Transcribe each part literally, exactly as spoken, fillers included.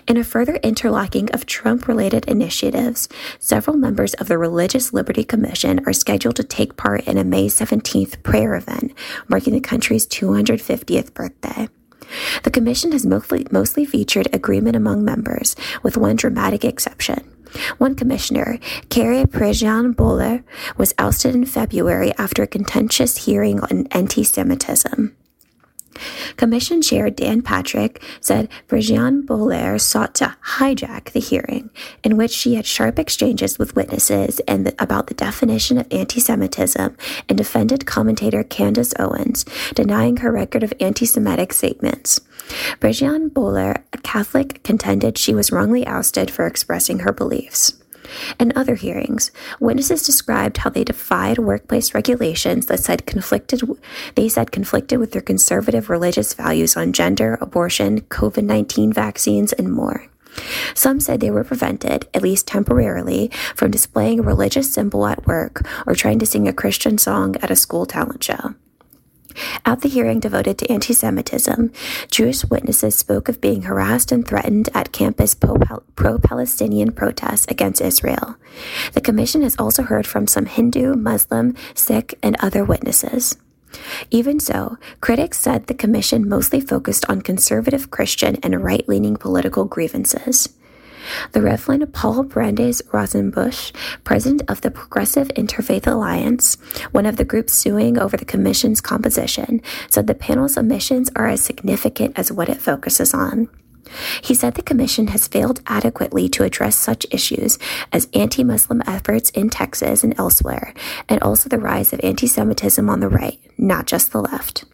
In a further interlocking of Trump-related initiatives, several members of the Religious Liberty Commission are scheduled to take part in a May seventeenth prayer event, marking the country's two hundred fiftieth birthday. The commission has mostly, mostly featured agreement among members, with one dramatic exception. One commissioner, Carrie Prejean-Bouller, was ousted in February after a contentious hearing on anti-Semitism. Commission Chair Dan Patrick said Prejean-Bouller sought to hijack the hearing, in which she had sharp exchanges with witnesses and the, about the definition of anti-Semitism, and defended commentator Candace Owens, denying her record of anti-Semitic statements. Prejean-Bouller, a Catholic, contended she was wrongly ousted for expressing her beliefs. In other hearings, witnesses described how they defied workplace regulations that said conflicted, they said conflicted with their conservative religious values on gender, abortion, covid nineteen vaccines, and more. Some said they were prevented, at least temporarily, from displaying a religious symbol at work or trying to sing a Christian song at a school talent show. At the hearing devoted to anti-Semitism, Jewish witnesses spoke of being harassed and threatened at campus pro-Palestinian protests against Israel. The commission has also heard from some Hindu, Muslim, Sikh, and other witnesses. Even so, critics said the commission mostly focused on conservative Christian and right-leaning political grievances. The Reverend Paul Brandes Rosenbusch, president of the Progressive Interfaith Alliance, one of the groups suing over the commission's composition, said the panel's omissions are as significant as what it focuses on. He said the commission has failed adequately to address such issues as anti-Muslim efforts in Texas and elsewhere, and also the rise of anti-Semitism on the right, not just the left.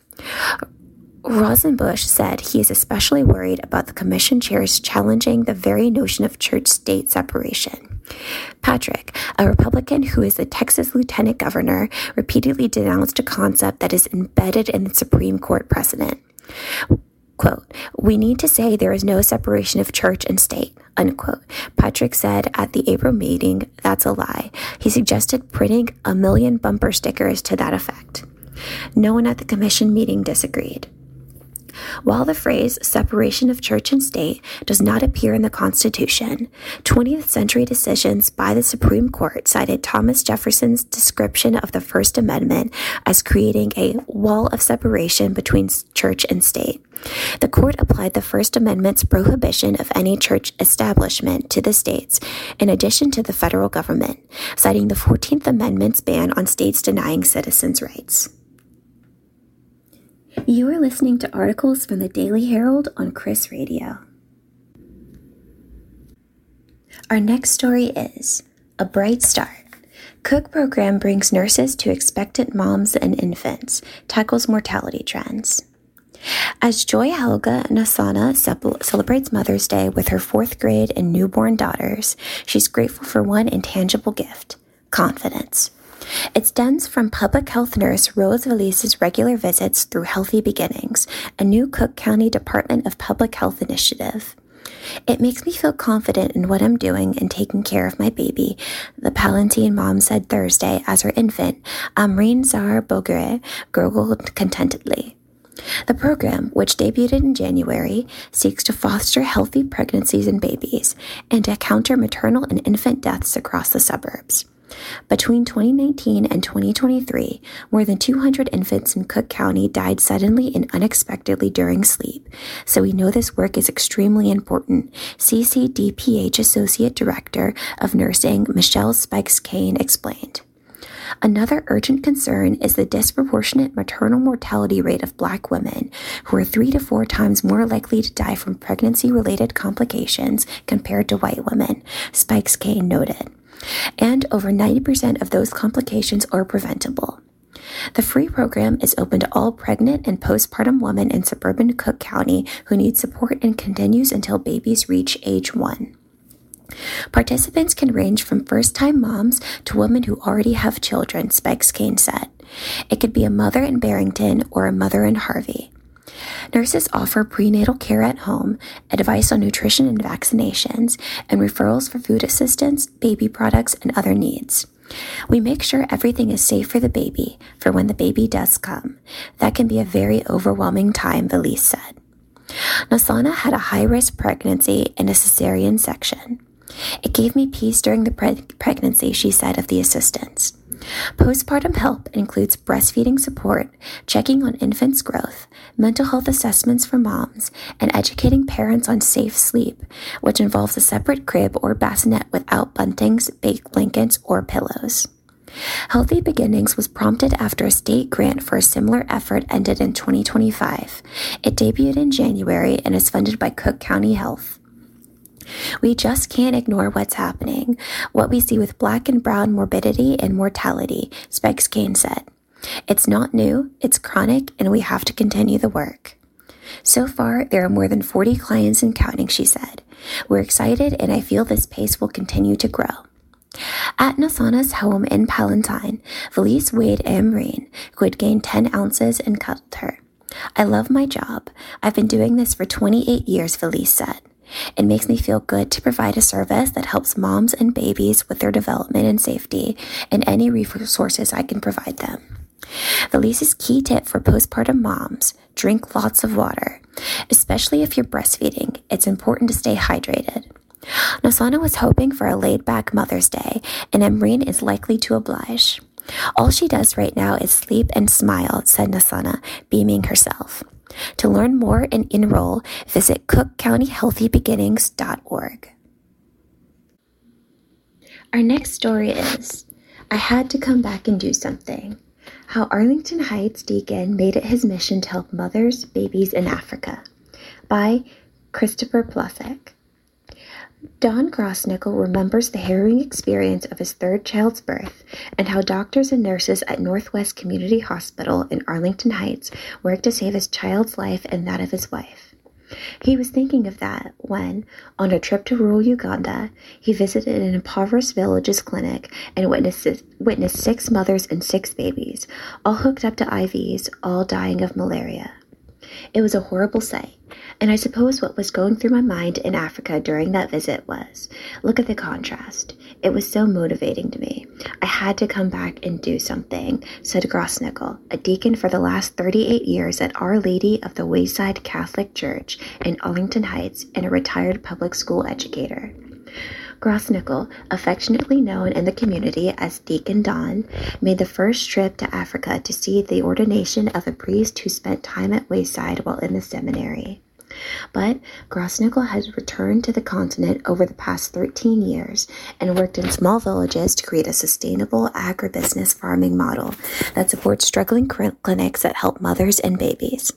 Rosenbusch said he is especially worried about the commission chairs challenging the very notion of church-state separation. Patrick, a Republican who is the Texas lieutenant governor, repeatedly denounced a concept that is embedded in the Supreme Court precedent. Quote, "We need to say there is no separation of church and state," unquote. Patrick said at the April meeting, "That's a lie." He suggested printing a million bumper stickers to that effect. No one at the commission meeting disagreed. While the phrase separation of church and state does not appear in the Constitution, twentieth century decisions by the Supreme Court cited Thomas Jefferson's description of the First Amendment as creating a wall of separation between church and state. The court applied the First Amendment's prohibition of any church establishment to the states, in addition to the federal government, citing the fourteenth Amendment's ban on states denying citizens' rights. You are listening to articles from the Daily Herald on Chris Radio. Our next story is A Bright Start. Cook program brings nurses to expectant moms and infants, tackles mortality trends. As Joy Helga Nasana celebrates Mother's Day with her fourth grade and newborn daughters, she's grateful for one intangible gift: confidence. It stems from public health nurse Rose Valise's regular visits through Healthy Beginnings, a new Cook County Department of Public Health initiative. "It makes me feel confident in what I'm doing and taking care of my baby," the Palatine mom said Thursday as her infant, Amreen Zahar Bogre, gurgled contentedly. The program, which debuted in January, seeks to foster healthy pregnancies and babies and to counter maternal and infant deaths across the suburbs. Between twenty nineteen and twenty twenty-three, more than two hundred infants in Cook County died suddenly and unexpectedly during sleep, so we know this work is extremely important, C C D P H Associate Director of Nursing Michelle Spikes-Kane explained. Another urgent concern is the disproportionate maternal mortality rate of Black women, who are three to four times more likely to die from pregnancy-related complications compared to white women, Spikes-Kane noted. And over ninety percent of those complications are preventable. The free program is open to all pregnant and postpartum women in suburban Cook County who need support and continues until babies reach age one. Participants can range from first-time moms to women who already have children, Spikes-Kane said. It could be a mother in Barrington or a mother in Harvey. Nurses offer prenatal care at home, advice on nutrition and vaccinations, and referrals for food assistance, baby products, and other needs. "We make sure everything is safe for the baby, for when the baby does come. That can be a very overwhelming time," Valise said. Nasana had a high-risk pregnancy and a cesarean section. It gave me peace during the pre- pregnancy, she said of the assistants. Postpartum help includes breastfeeding support, checking on infants' growth, mental health assessments for moms, and educating parents on safe sleep, which involves a separate crib or bassinet without buntings, baked blankets, or pillows. Healthy Beginnings was prompted after a state grant for a similar effort ended in twenty twenty-five. It debuted in January and is funded by Cook County Health. We just can't ignore what's happening, what we see with Black and brown morbidity and mortality, Specs Kane said. It's not new, it's chronic, and we have to continue the work. So far, there are more than forty clients and counting, she said. We're excited, and I feel this pace will continue to grow. At Nasana's home in Palatine, Felice Wade Amreen, who had gained ten ounces, and cuddled her. I love my job. I've been doing this for twenty-eight years, Felice said. It makes me feel good to provide a service that helps moms and babies with their development and safety, and any resources I can provide them. Felice's key tip for postpartum moms: drink lots of water. Especially if you're breastfeeding, it's important to stay hydrated. Nasana was hoping for a laid-back Mother's Day, and Amreen is likely to oblige. All she does right now is sleep and smile, said Nasana, beaming herself. To learn more and enroll, visit cook county healthy beginnings dot org. Our next story is, I Had to Come Back and Do Something. How Arlington Heights Deacon Made It His Mission to Help Mothers, Babies in Africa, by Christopher Plasek. Don Grossnickel remembers the harrowing experience of his third child's birth and how doctors and nurses at Northwest Community Hospital in Arlington Heights worked to save his child's life and that of his wife. He was thinking of that when, on a trip to rural Uganda, he visited an impoverished village's clinic and witnessed, witnessed six mothers and six babies, all hooked up to I Vs, all dying of malaria. It was a horrible sight, and I suppose what was going through my mind in Africa during that visit was, look at the contrast. It was so motivating to me. I had to come back and do something, said Grossnickel, a deacon for the last thirty-eight years at Our Lady of the Wayside Catholic Church in Arlington Heights and a retired public school educator. Grossnickel, affectionately known in the community as Deacon Don, made the first trip to Africa to see the ordination of a priest who spent time at Wayside while in the seminary. But Grossnickel has returned to the continent over the past thirteen years and worked in small villages to create a sustainable agribusiness farming model that supports struggling clinics that help mothers and babies.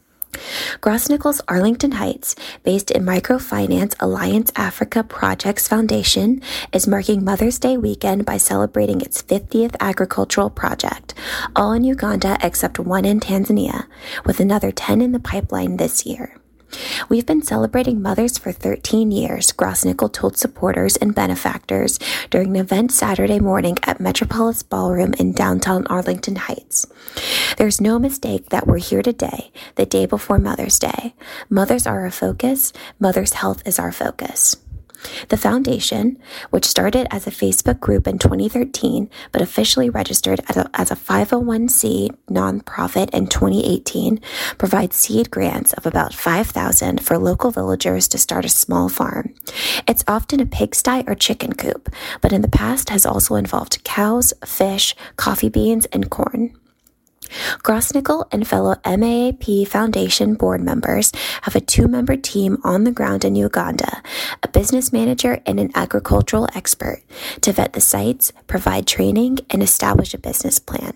Grossnickel's Arlington Heights, based in Microfinance Alliance Africa Projects Foundation, is marking Mother's Day weekend by celebrating its fiftieth agricultural project, all in Uganda except one in Tanzania, with another ten in the pipeline this year. We've been celebrating mothers for thirteen years, Grossnickel told supporters and benefactors during an event Saturday morning at Metropolis Ballroom in downtown Arlington Heights. There's no mistake that we're here today, the day before Mother's Day. Mothers are our focus. Mothers' health is our focus. The foundation, which started as a Facebook group in twenty thirteen but officially registered as a, as a five oh one c nonprofit in twenty eighteen, provides seed grants of about five thousand dollars for local villagers to start a small farm. It's often a pigsty or chicken coop, but in the past has also involved cows, fish, coffee beans, and corn. Grossnickel and fellow M A A P Foundation board members have a two-member team on the ground in Uganda, a business manager and an agricultural expert, to vet the sites, provide training, and establish a business plan.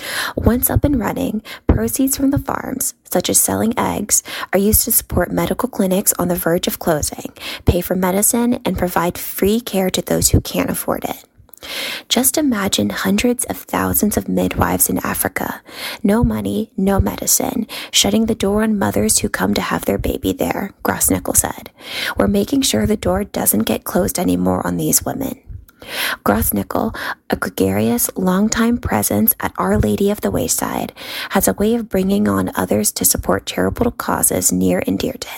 Once up and running, proceeds from the farms, such as selling eggs, are used to support medical clinics on the verge of closing, pay for medicine, and provide free care to those who can't afford it. Just imagine hundreds of thousands of midwives in Africa, no money, no medicine, shutting the door on mothers who come to have their baby there, Grossnickel said. We're making sure the door doesn't get closed anymore on these women. Grossnickel, a gregarious, longtime presence at Our Lady of the Wayside, has a way of bringing on others to support charitable causes near and dear to him.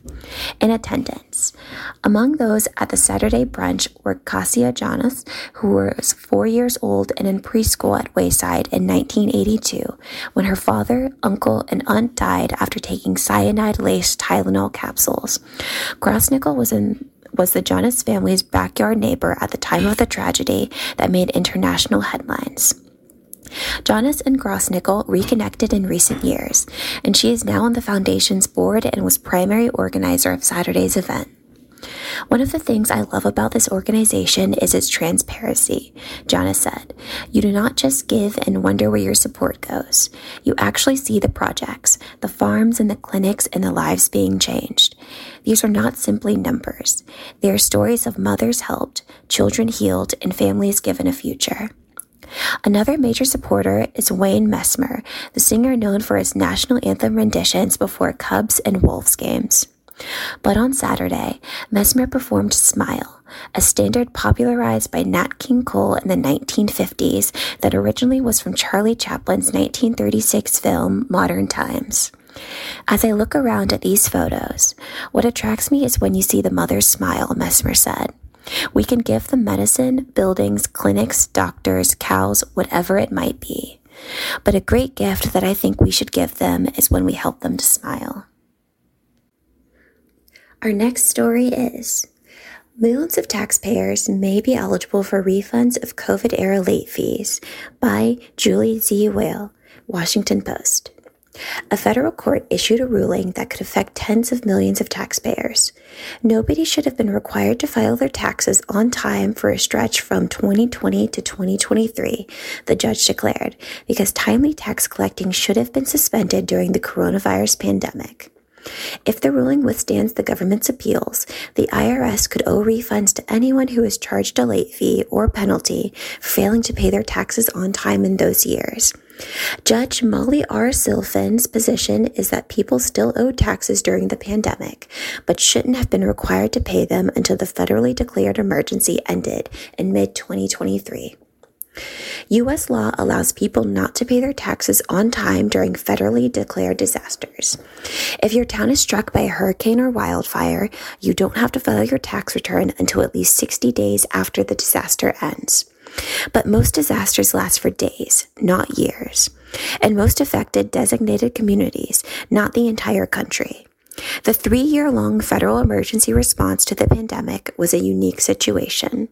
In attendance, among those at the Saturday brunch were Cassia Jonas, who was four years old and in preschool at Wayside in nineteen eighty-two, when her father, uncle, and aunt died after taking cyanide-laced Tylenol capsules. Grosnickel was in was the Jonas family's backyard neighbor at the time of the tragedy that made international headlines. Jonas and Grosnickel reconnected in recent years, and she is now on the foundation's board and was primary organizer of Saturday's event. One of the things I love about this organization is its transparency, Jonas said. You do not just give and wonder where your support goes. You actually see the projects, the farms and the clinics and the lives being changed. These are not simply numbers. They are stories of mothers helped, children healed, and families given a future. Another major supporter is Wayne Messmer, the singer known for his national anthem renditions before Cubs and Wolves games. But on Saturday, Messmer performed Smile, a standard popularized by Nat King Cole in the nineteen fifties that originally was from Charlie Chaplin's nineteen thirty-six film Modern Times. As I look around at these photos, what attracts me is when you see the mothers smile, Messmer said. We can give them medicine, buildings, clinics, doctors, cows, whatever it might be. But a great gift that I think we should give them is when we help them to smile. Our next story is, millions of taxpayers may be eligible for refunds of COVID-era late fees, by Julie Z. Whale, Washington Post. A federal court issued a ruling that could affect tens of millions of taxpayers. Nobody should have been required to file their taxes on time for a stretch from twenty twenty to twenty twenty-three, the judge declared, because timely tax collecting should have been suspended during the coronavirus pandemic. If the ruling withstands the government's appeals, the I R S could owe refunds to anyone who is charged a late fee or penalty for failing to pay their taxes on time in those years. Judge Molly R. Silfin's position is that people still owed taxes during the pandemic, but shouldn't have been required to pay them until the federally declared emergency ended in mid twenty twenty-three. U S law allows people not to pay their taxes on time during federally declared disasters. If your town is struck by a hurricane or wildfire, you don't have to file your tax return until at least sixty days after the disaster ends. But most disasters last for days, not years, and most affected designated communities, not the entire country. The three-year-long federal emergency response to the pandemic was a unique situation.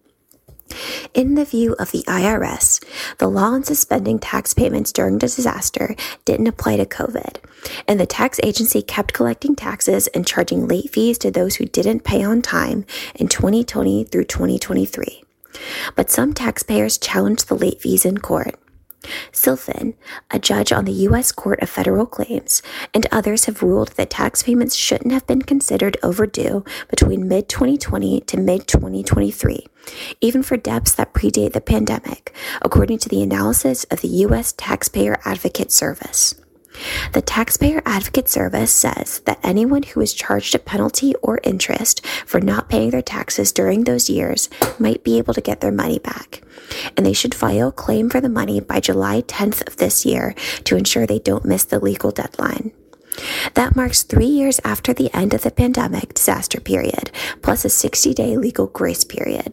In the view of the I R S, the law on suspending tax payments during the disaster didn't apply to COVID, and the tax agency kept collecting taxes and charging late fees to those who didn't pay on time in twenty twenty through twenty twenty-three. But some taxpayers challenged the late fees in court. Silfin, a judge on the U S Court of Federal Claims, and others have ruled that tax payments shouldn't have been considered overdue between mid twenty twenty to mid twenty twenty-three, even for debts that predate the pandemic, according to the analysis of the U S Taxpayer Advocate Service. The Taxpayer Advocate Service says that anyone who is charged a penalty or interest for not paying their taxes during those years might be able to get their money back, and they should file a claim for the money by July tenth of this year to ensure they don't miss the legal deadline. That marks three years after the end of the pandemic disaster period, plus a sixty-day legal grace period.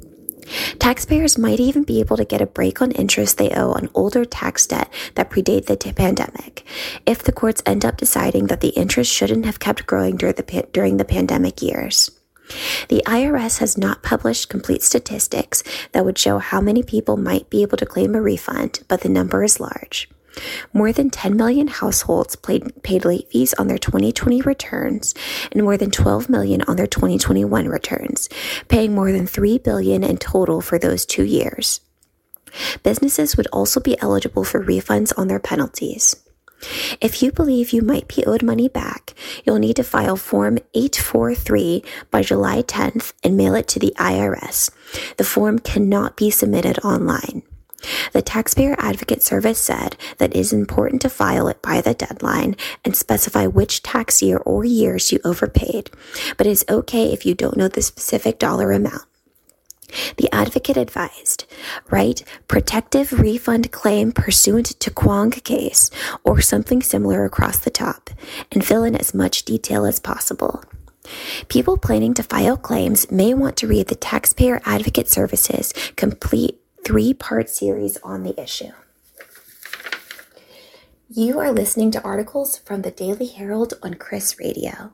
Taxpayers might even be able to get a break on interest they owe on older tax debt that predate the t- pandemic, if the courts end up deciding that the interest shouldn't have kept growing during the, pa- during the pandemic years. The I R S has not published complete statistics that would show how many people might be able to claim a refund, but the number is large. More than ten million households paid, paid late fees on their twenty twenty returns and more than twelve million on their twenty twenty-one returns, paying more than three billion dollars in total for those two years. Businesses would also be eligible for refunds on their penalties. If you believe you might be owed money back, you'll need to file Form eight forty-three by July tenth and mail it to the I R S. The form cannot be submitted online. The Taxpayer Advocate Service said that it is important to file it by the deadline and specify which tax year or years you overpaid, but it is okay if you don't know the specific dollar amount. The advocate advised, write protective refund claim pursuant to Kwong case or something similar across the top, and fill in as much detail as possible. People planning to file claims may want to read the Taxpayer Advocate Services complete three-part series on the issue. You are listening to articles from the Daily Herald on Chris Radio.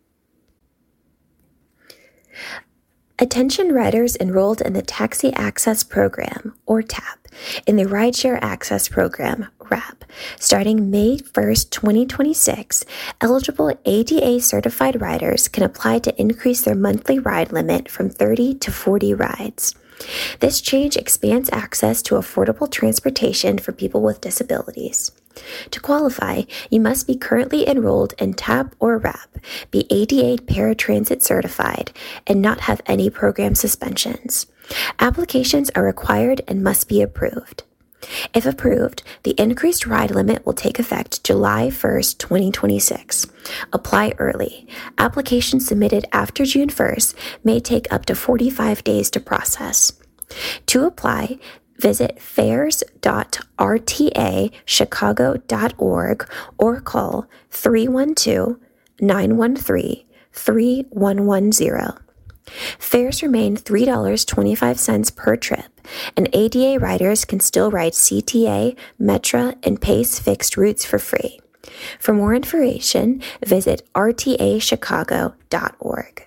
Attention riders enrolled in the Taxi Access Program, or TAP, in the Rideshare Access Program, RAP. Starting May first, twenty twenty-six, eligible A D A-certified riders can apply to increase their monthly ride limit from thirty to forty rides. This change expands access to affordable transportation for people with disabilities. To qualify, you must be currently enrolled in TAP or RAP, be A D A paratransit certified, and not have any program suspensions. Applications are required and must be approved. If approved, the increased ride limit will take effect July first, twenty twenty-six. Apply early. Applications submitted after June first may take up to forty-five days to process. To apply, visit fares dot r t a chicago dot org or call three one two, nine one three, three one one zero. Fares remain three dollars and twenty-five cents per trip, and A D A riders can still ride C T A, Metra, and PACE fixed routes for free. For more information, visit r t a chicago dot org.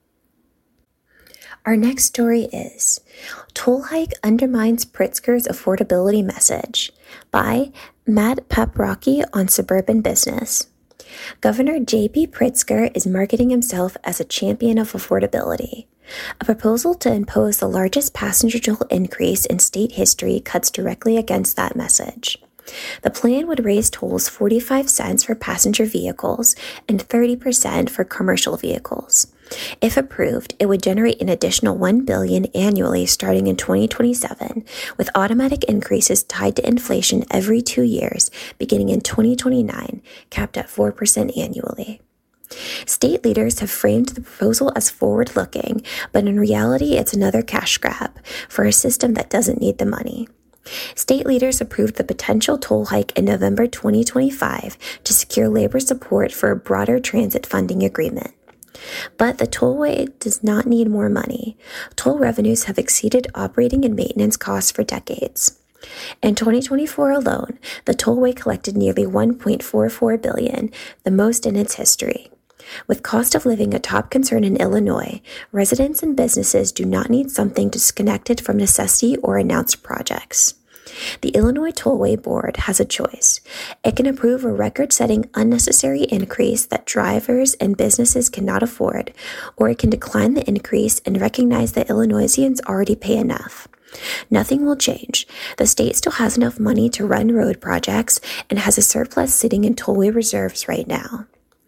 Our next story is Toll Hike Undermines Pritzker's Affordability Message by Matt Paprocki on Suburban Business. Governor J B Pritzker is marketing himself as a champion of affordability. A proposal to impose the largest passenger toll increase in state history cuts directly against that message. The plan would raise tolls forty-five cents for passenger vehicles and thirty percent for commercial vehicles. If approved, it would generate an additional one billion dollars annually starting in twenty twenty-seven, with automatic increases tied to inflation every two years, beginning in twenty twenty-nine, capped at four percent annually. State leaders have framed the proposal as forward-looking, but in reality, it's another cash grab for a system that doesn't need the money. State leaders approved the potential toll hike in November twenty twenty-five to secure labor support for a broader transit funding agreement. But the tollway does not need more money. Toll revenues have exceeded operating and maintenance costs for decades. In twenty twenty-four alone, the tollway collected nearly one point four four billion dollars, the most in its history. With cost of living a top concern in Illinois, residents and businesses do not need something disconnected from necessity or announced projects. The Illinois Tollway Board has a choice. It can approve a record-setting unnecessary increase that drivers and businesses cannot afford, or it can decline the increase and recognize that Illinoisans already pay enough. Nothing will change. The state still has enough money to run road projects and has a surplus sitting in tollway reserves right now.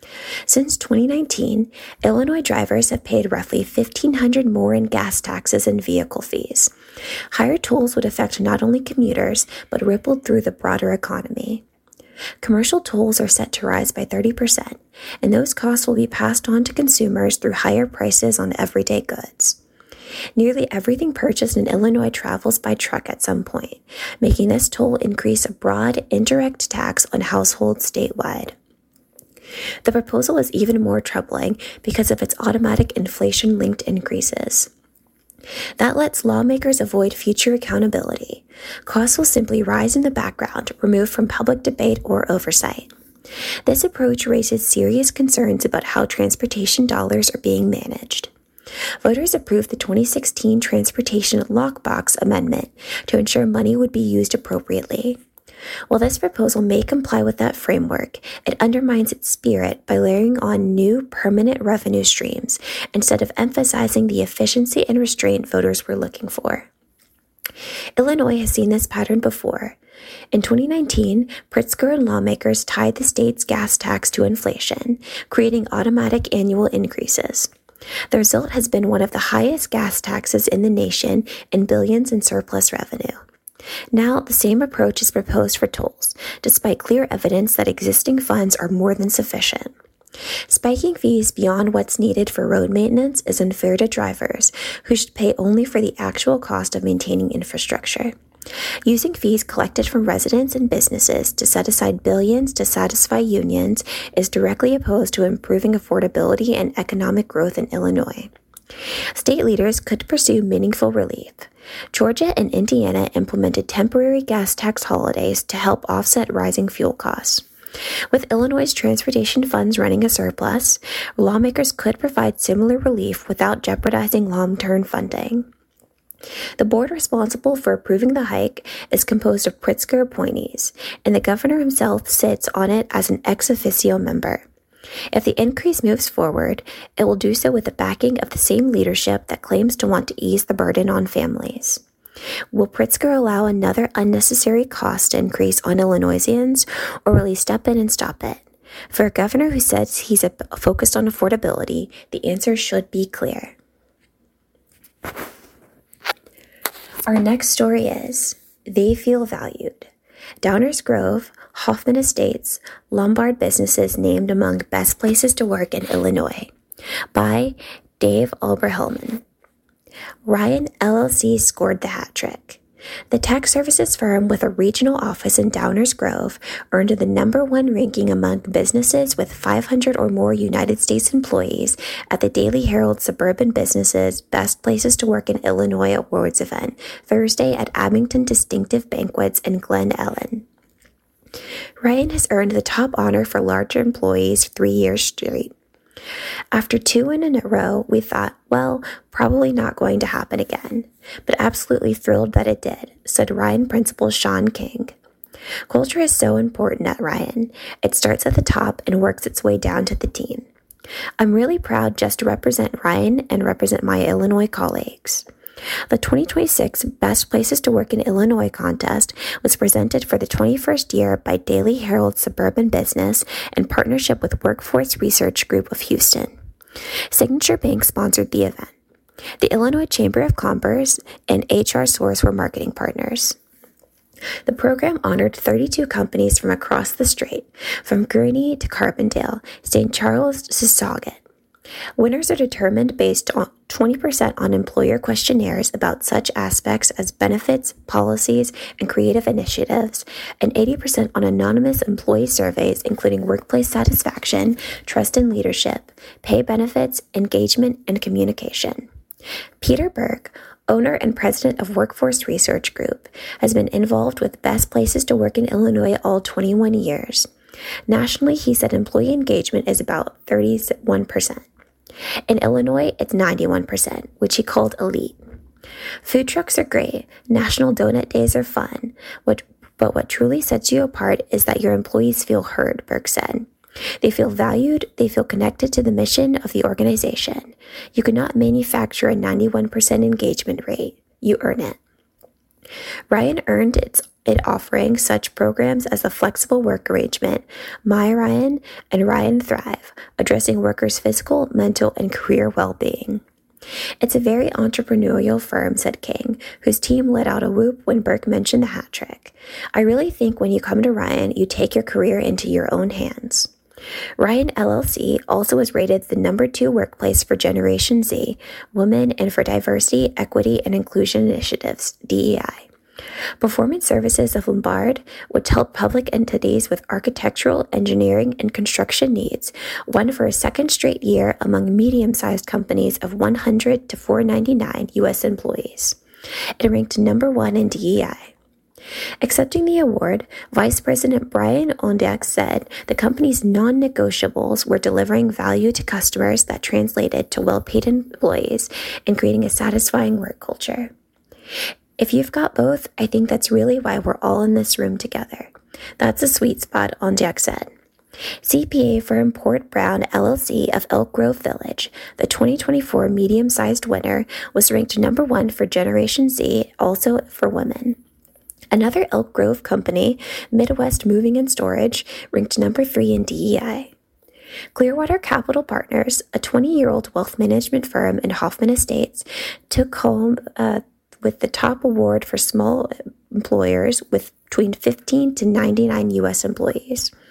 Since twenty nineteen, Illinois drivers have paid roughly fifteen hundred dollars more in gas taxes and vehicle fees. Higher tolls would affect not only commuters, but rippled through the broader economy. Commercial tolls are set to rise by thirty percent, and those costs will be passed on to consumers through higher prices on everyday goods. Nearly everything purchased in Illinois travels by truck at some point, making this toll increase a broad, indirect tax on households statewide. The proposal is even more troubling because of its automatic inflation-linked increases. That lets lawmakers avoid future accountability. Costs will simply rise in the background, removed from public debate or oversight. This approach raises serious concerns about how transportation dollars are being managed. Voters approved the twenty sixteen Transportation Lockbox Amendment to ensure money would be used appropriately. While this proposal may comply with that framework, it undermines its spirit by layering on new permanent revenue streams instead of emphasizing the efficiency and restraint voters were looking for. Illinois has seen this pattern before. In twenty nineteen, Pritzker and lawmakers tied the state's gas tax to inflation, creating automatic annual increases. The result has been one of the highest gas taxes in the nation and billions in surplus revenue. Now, the same approach is proposed for tolls, despite clear evidence that existing funds are more than sufficient. Spiking fees beyond what's needed for road maintenance is unfair to drivers, who should pay only for the actual cost of maintaining infrastructure. Using fees collected from residents and businesses to set aside billions to satisfy unions is directly opposed to improving affordability and economic growth in Illinois. State leaders could pursue meaningful relief. Georgia and Indiana implemented temporary gas tax holidays to help offset rising fuel costs. With Illinois' transportation funds running a surplus, lawmakers could provide similar relief without jeopardizing long-term funding. The board responsible for approving the hike is composed of Pritzker appointees, and the governor himself sits on it as an ex officio member. If the increase moves forward, it will do so with the backing of the same leadership that claims to want to ease the burden on families. Will Pritzker allow another unnecessary cost increase on Illinoisans, or will he step in and stop it? For a governor who says he's focused on affordability, the answer should be clear. Our next story is They Feel Valued. Downers Grove, Hoffman Estates, Lombard businesses named among best places to work in Illinois, by Dave Oberhelman. Ryan L L C scored the hat trick. The tech services firm with a regional office in Downers Grove earned the number one ranking among businesses with five hundred or more United States employees at the Daily Herald Suburban Businesses Best Places to Work in Illinois Awards event Thursday at Abington Distinctive Banquets in Glen Ellen. Ryan has earned the top honor for larger employees three years straight. After two in a row, we thought, well, probably not going to happen again, but absolutely thrilled that it did, said Ryan Principal Sean King. Culture is so important at Ryan. It starts at the top and works its way down to the team. I'm really proud just to represent Ryan and represent my Illinois colleagues. The twenty twenty-six Best Places to Work in Illinois contest was presented for the twenty-first year by Daily Herald Suburban Business in partnership with Workforce Research Group of Houston. Signature Bank sponsored the event. The Illinois Chamber of Commerce and H R Source were marketing partners. The program honored thirty-two companies from across the state, from Gurnee to Carbondale, Saint Charles to Sauget. Winners are determined based on twenty percent on employer questionnaires about such aspects as benefits, policies, and creative initiatives, and eighty percent on anonymous employee surveys including workplace satisfaction, trust in leadership, pay benefits, engagement, and communication. Peter Burke, owner and president of Workforce Research Group, has been involved with Best Places to Work in Illinois all twenty-one years. Nationally, he said employee engagement is about thirty-one percent. In Illinois, it's ninety-one percent, which he called elite. Food trucks are great. National Donut Days are fun. What, but what truly sets you apart is that your employees feel heard, Burke said. They feel valued. They feel connected to the mission of the organization. You cannot manufacture a ninety-one percent engagement rate. You earn it. Ryan earned its it offering such programs as the Flexible Work Arrangement, My Ryan, and Ryan Thrive, addressing workers' physical, mental, and career well-being. It's a very entrepreneurial firm, said King, whose team let out a whoop when Burke mentioned the hat trick. I really think when you come to Ryan, you take your career into your own hands. Ryan L L C also was rated the number two workplace for Generation Z, women, and for diversity, equity, and inclusion initiatives, D E I. Performance Services of Lombard, which help public entities with architectural, engineering, and construction needs, won for a second straight year among medium-sized companies of one hundred to four ninety-nine U S employees. It ranked number one in D E I. Accepting the award, Vice President Brian Ondak said the company's non-negotiables were delivering value to customers that translated to well-paid employees and creating a satisfying work culture. If you've got both, I think that's really why we're all in this room together. That's a sweet spot, Ondak said. C P A firm Port Brown L L C of Elk Grove Village, the twenty twenty-four medium-sized winner, was ranked number one for Generation Z, also for women. Another Elk Grove company, Midwest Moving and Storage, ranked number three in D E I. Clearwater Capital Partners, a twenty-year-old wealth management firm in Hoffman Estates, took home uh, with the top award for small employers with between fifteen to ninety-nine U S employees.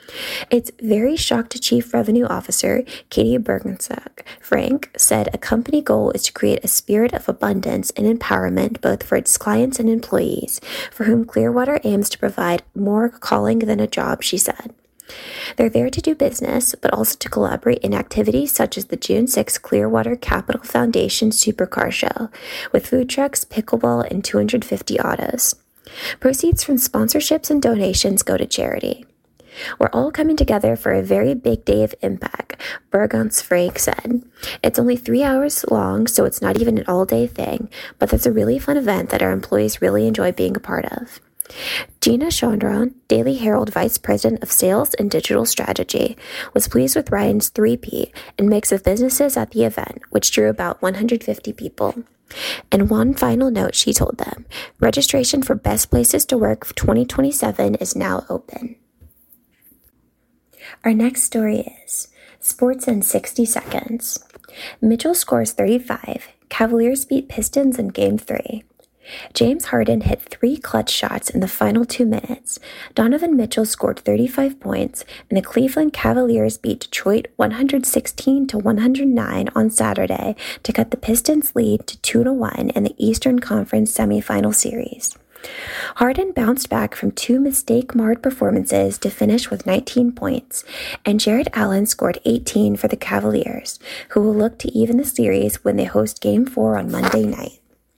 Its very shocked Chief Revenue Officer, Katie Bergensack Frank, said a company goal is to create a spirit of abundance and empowerment both for its clients and employees, for whom Clearwater aims to provide more calling than a job, she said. They're there to do business, but also to collaborate in activities such as the June sixth Clearwater Capital Foundation Supercar Show, with food trucks, pickleball, and two hundred fifty autos. Proceeds from sponsorships and donations go to charity. We're all coming together for a very big day of impact, Bergans Frank said. It's only three hours long, so it's not even an all-day thing, but that's a really fun event that our employees really enjoy being a part of. Gina Chandran, Daily Herald Vice President of Sales and Digital Strategy, was pleased with Ryan's three-peat and mix of businesses at the event, which drew about one hundred fifty people. And one final note she told them, registration for Best Places to Work for twenty twenty-seven is now open. Our next story is Sports in sixty seconds. Mitchell scores thirty-five. Cavaliers beat Pistons in Game three. James Harden hit three clutch shots in the final two minutes. Donovan Mitchell scored thirty-five points, and the Cleveland Cavaliers beat Detroit one hundred sixteen to one hundred nine on Saturday to cut the Pistons' lead to two to one in the Eastern Conference semifinal series. Harden bounced back from two mistake-marred performances to finish with nineteen points, and Jared Allen scored eighteen for the Cavaliers, who will look to even the series when they host Game four on Monday night.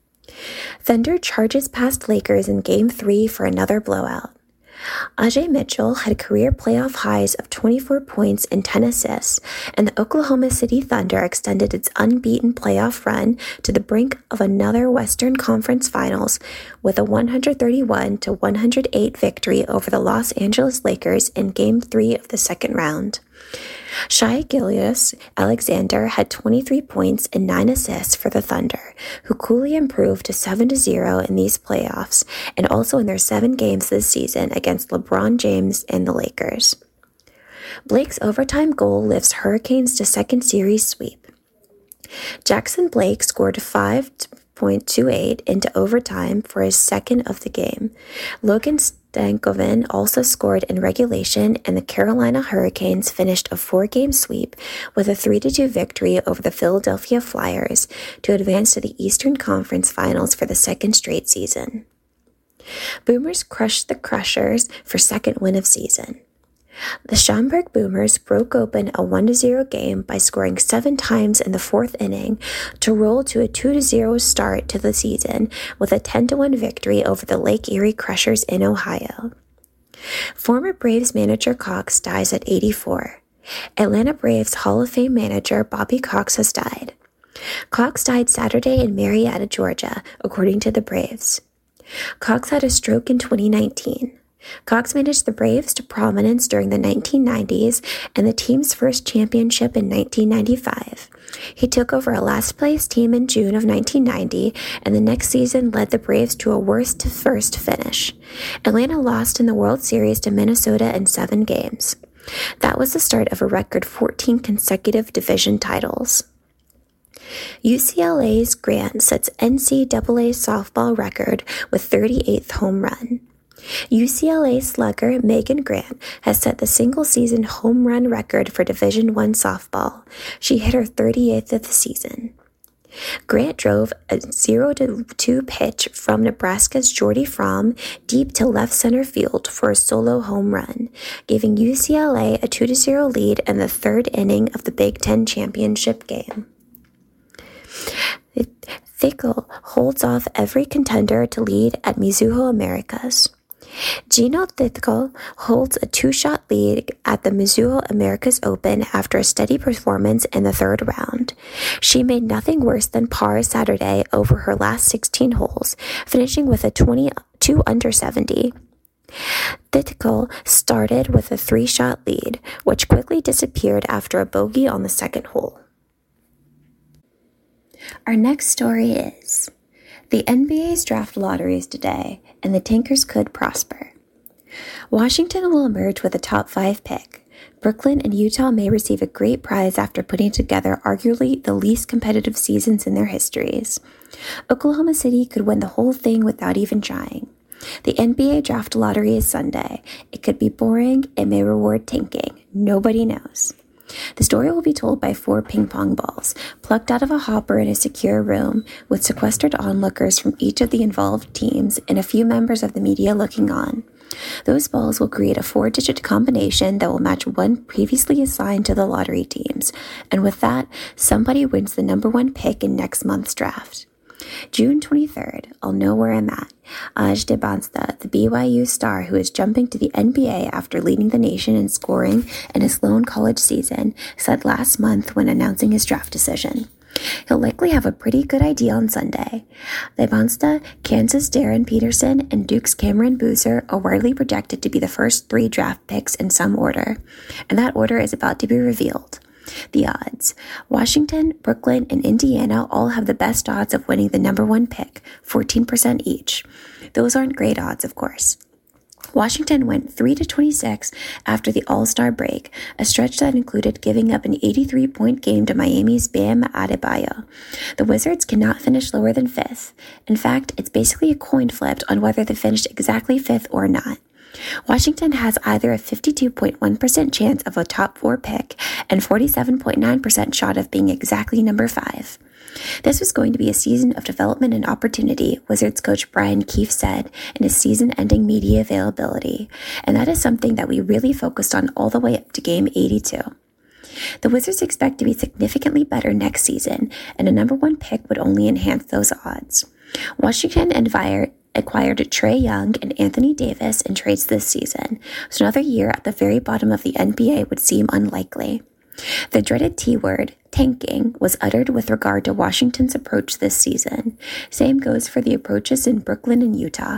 Thunder charges past Lakers in Game three for another blowout. Ajay Mitchell had career playoff highs of twenty-four points and ten assists, and the Oklahoma City Thunder extended its unbeaten playoff run to the brink of another Western Conference Finals with a one hundred thirty-one to one hundred eight victory over the Los Angeles Lakers in Game three of the second round. Shai Gilgeous-Alexander had twenty-three points and nine assists for the Thunder, who coolly improved to seven to zero in these playoffs and also in their seven games this season against LeBron James and the Lakers. Blake's overtime goal lifts Hurricanes to second series sweep. Jackson Blake scored five point two eight into overtime for his second of the game. Logan Stankoven also scored in regulation, and the Carolina Hurricanes finished a four-game sweep with a three to two victory over the Philadelphia Flyers to advance to the Eastern Conference Finals for the second straight season. Boomers crushed the Crushers for second win of season. The Schaumburg Boomers broke open a one to zero game by scoring seven times in the fourth inning to roll to a two to zero start to the season with a ten to one victory over the Lake Erie Crushers in Ohio. Former Braves manager Cox dies at eighty-four. Atlanta Braves Hall of Fame manager Bobby Cox has died. Cox died Saturday in Marietta, Georgia, according to the Braves. Cox had a stroke in twenty nineteen. Cox managed the Braves to prominence during the nineteen nineties and the team's first championship in nineteen ninety-five. He took over a last-place team in June of nineteen ninety, and the next season led the Braves to a worst-to-first finish. Atlanta lost in the World Series to Minnesota in seven games. That was the start of a record fourteen consecutive division titles. U C L A's Grant sets N C double A softball record with thirty-eighth home run. U C L A slugger Megan Grant has set the single-season home run record for Division one softball. She hit her thirty-eighth of the season. Grant drove a zero to two pitch from Nebraska's Jordy Fromm deep to left center field for a solo home run, giving U C L A a two to zero lead in the third inning of the Big Ten championship game. Fickle holds off every contender to lead at Mizuho Americas. Gino Thitko holds a two-shot lead at the Mizuho Americas Open after a steady performance in the third round. She made nothing worse than par Saturday over her last sixteen holes, finishing with a twenty-two under seventy. Thitko started with a three-shot lead, which quickly disappeared after a bogey on the second hole. Our next story is the N B A's draft lottery is today, and the Tankers could prosper. Washington will emerge with a top five pick. Brooklyn and Utah may receive a great prize after putting together arguably the least competitive seasons in their histories. Oklahoma City could win the whole thing without even trying. The N B A draft lottery is Sunday. It could be boring. It may reward tanking. Nobody knows. The story will be told by four ping pong balls, plucked out of a hopper in a secure room, with sequestered onlookers from each of the involved teams and a few members of the media looking on. Those balls will create a four-digit combination that will match one previously assigned to the lottery teams, and with that, somebody wins the number one pick in next month's draft. June twenty-third, I'll know where I'm at. Aj Debansta, the B Y U star who is jumping to the N B A after leading the nation in scoring in his lone college season, said last month when announcing his draft decision. He'll likely have a pretty good idea on Sunday. Debansta, Kansas' Darren Peterson, and Duke's Cameron Boozer are widely projected to be the first three draft picks in some order, and that order is about to be revealed. The odds. Washington, Brooklyn, and Indiana all have the best odds of winning the number one pick, fourteen percent each. Those aren't great odds, of course. Washington went three to twenty-six after the All-Star break, a stretch that included giving up an eighty-three point game to Miami's Bam Adebayo. The Wizards cannot finish lower than fifth. In fact, it's basically a coin flip on whether they finished exactly fifth or not. Washington has either a fifty-two point one percent chance of a top four pick and forty-seven point nine percent shot of being exactly number five. This was going to be a season of development and opportunity, Wizards coach Brian Keefe said in his season-ending media availability, and that is something that we really focused on all the way up to Game eighty-two. The Wizards expect to be significantly better next season, and a number one pick would only enhance those odds. Washington and Vire acquired Trae Young and Anthony Davis in trades this season, so another year at the very bottom of the N B A would seem unlikely. The dreaded T word, tanking, was uttered with regard to Washington's approach this season. Same goes for the approaches in Brooklyn and Utah.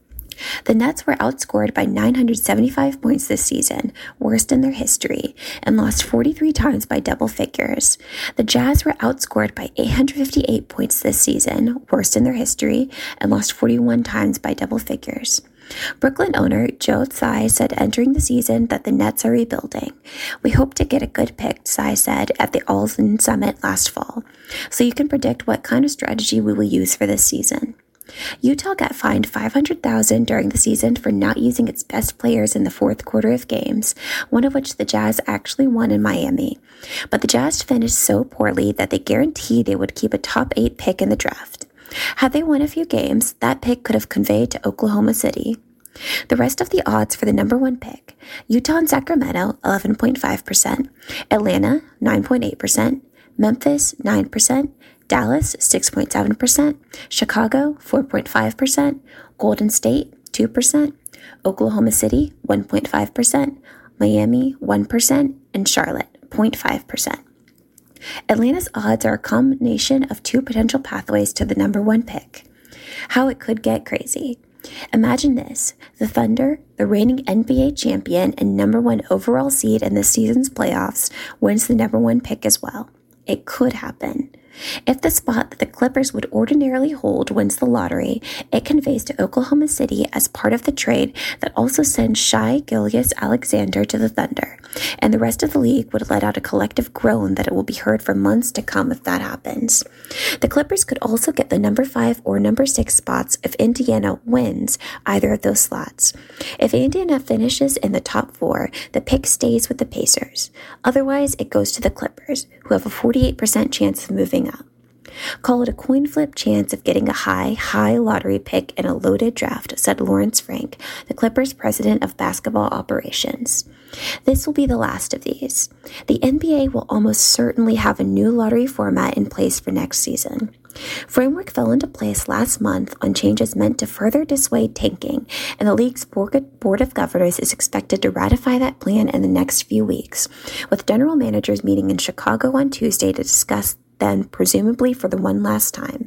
The Nets were outscored by nine hundred seventy-five points this season, worst in their history, and lost forty-three times by double figures. The Jazz were outscored by eight hundred fifty-eight points this season, worst in their history, and lost forty-one times by double figures. Brooklyn owner Joe Tsai said entering the season that the Nets are rebuilding. We hope to get a good pick, Tsai said at the All-In Summit last fall, so you can predict what kind of strategy we will use for this season. Utah got fined five hundred thousand dollars during the season for not using its best players in the fourth quarter of games, one of which the Jazz actually won in Miami. But the Jazz finished so poorly that they guaranteed they would keep a top eight pick in the draft. Had they won a few games, that pick could have conveyed to Oklahoma City. The rest of the odds for the number one pick: Utah and Sacramento, eleven point five percent, Atlanta, nine point eight percent, Memphis, nine percent, Dallas, six point seven percent, Chicago, four point five percent, Golden State, two percent, Oklahoma City, one point five percent, Miami, one percent, and Charlotte, zero point five percent. Atlanta's odds are a combination of two potential pathways to the number one pick. How it could get crazy. Imagine this: the Thunder, the reigning N B A champion and number one overall seed in this season's playoffs, wins the number one pick as well. It could happen. If the spot that the Clippers would ordinarily hold wins the lottery, it conveys to Oklahoma City as part of the trade that also sends Shai Gilgeous-Alexander to the Thunder, and the rest of the league would let out a collective groan that it will be heard for months to come if that happens. The Clippers could also get the number five or number six spots if Indiana wins either of those slots. If Indiana finishes in the top four, the pick stays with the Pacers. Otherwise, it goes to the Clippers, who have a forty-eight percent chance of moving up. Call it a coin flip chance of getting a high, high lottery pick in a loaded draft, said Lawrence Frank, the Clippers president of basketball operations. This will be the last of these. The N B A will almost certainly have a new lottery format in place for next season. Framework fell into place last month on changes meant to further dissuade tanking, and the league's board of governors is expected to ratify that plan in the next few weeks, with general managers meeting in Chicago on Tuesday to discuss them, presumably for the one last time.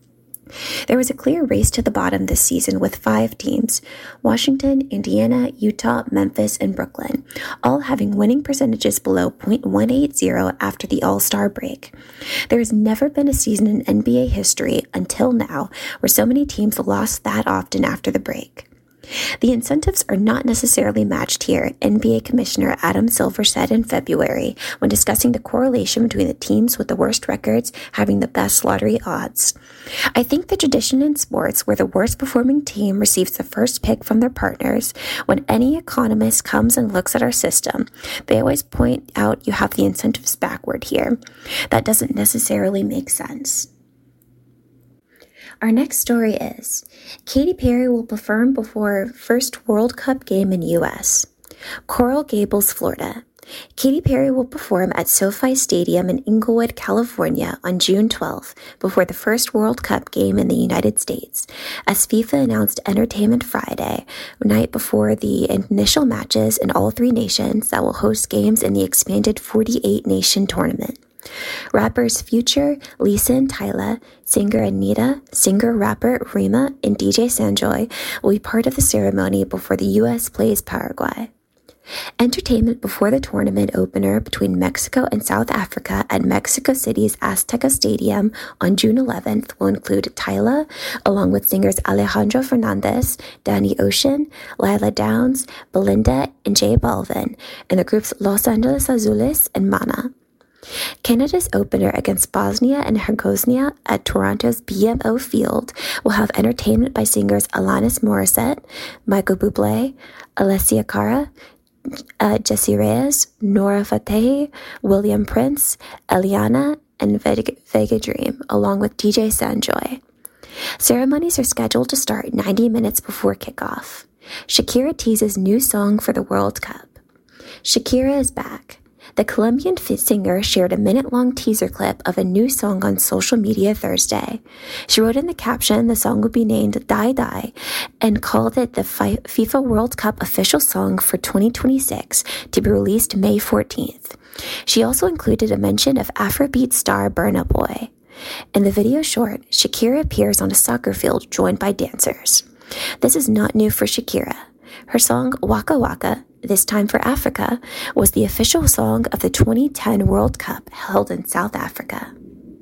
There was a clear race to the bottom this season with five teams: Washington, Indiana, Utah, Memphis, and Brooklyn, all having winning percentages below point one eight zero after the All-Star break. There has never been a season in N B A history until now where so many teams lost that often after the break. The incentives are not necessarily matched here, N B A Commissioner Adam Silver said in February when discussing the correlation between the teams with the worst records having the best lottery odds. I think the tradition in sports where the worst performing team receives the first pick from their partners, when any economist comes and looks at our system, they always point out you have the incentives backward here. That doesn't necessarily make sense. Our next story is, Katy Perry will perform before first World Cup game in U S Coral Gables, Florida. Katy Perry will perform at SoFi Stadium in Inglewood, California on June twelfth before the first World Cup game in the United States, as FIFA announced Entertainment Friday, night before the initial matches in all three nations that will host games in the expanded forty-eight nation tournament. Rappers Future, Lisa and Tyla, singer Anita, singer-rapper Rima, and D J Sanjoy will be part of the ceremony before the U S plays Paraguay. Entertainment before the tournament opener between Mexico and South Africa at Mexico City's Azteca Stadium on June eleventh will include Tyla, along with singers Alejandro Fernandez, Danny Ocean, Lila Downs, Belinda, and J Balvin, and the groups Los Angeles Azules and Mana. Canada's opener against Bosnia and Herzegovina at Toronto's B M O Field will have entertainment by singers Alanis Morissette, Michael Bublé, Alessia Cara, uh, Jessie Reyes, Nora Fatehi, William Prince, Eliana, and Vega, Vega Dream, along with D J Sanjoy. Ceremonies are scheduled to start ninety minutes before kickoff. Shakira teases new song for the World Cup. Shakira is back. The Colombian singer shared a minute-long teaser clip of a new song on social media Thursday. She wrote in the caption the song would be named Die Die and called it the FIFA World Cup official song for twenty twenty-six to be released May fourteenth. She also included a mention of Afrobeat star Burna Boy. In the video short, Shakira appears on a soccer field joined by dancers. This is not new for Shakira. Her song Waka Waka, This Time for Africa, was the official song of the twenty ten World Cup held in South Africa.